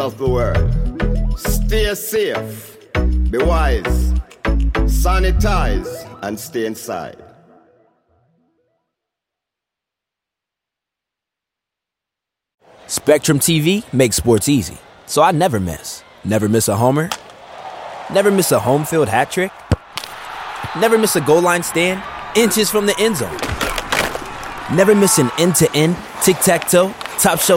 of the world. Stay safe, be wise, sanitize, and stay inside. Spectrum TV makes sports easy, so I never miss. Never miss a homer. Never miss a home field hat trick. Never miss a goal line stand, inches from the end zone. Never miss an end-to-end, tic-tac-toe, top shelf